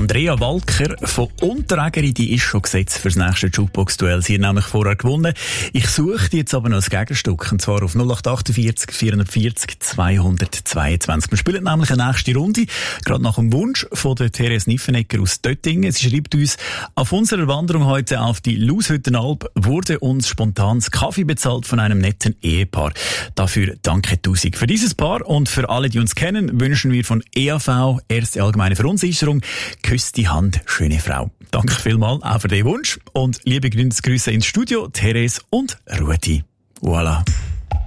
Andrea Walker von Unterägeri, die ist schon gesetzt für das nächste Jukebox-Duell. Sie hat nämlich vorher gewonnen. Ich suche jetzt aber noch ein Gegenstück, und zwar auf 0848 440 222. Wir spielen nämlich eine nächste Runde, gerade nach dem Wunsch von der Therese Niffenegger aus Döttingen. Sie schreibt uns: Auf unserer Wanderung heute auf die Laushüttenalp wurde uns spontan Kaffee bezahlt von einem netten Ehepaar. Dafür danke 1000. Für dieses Paar und für alle, die uns kennen, wünschen wir von EAV, Erste Allgemeine Verunsicherung, küsst die Hand, schöne Frau. Danke vielmals auch für den Wunsch und liebe Grüße ins Studio, Therese und Rudi. Voilà.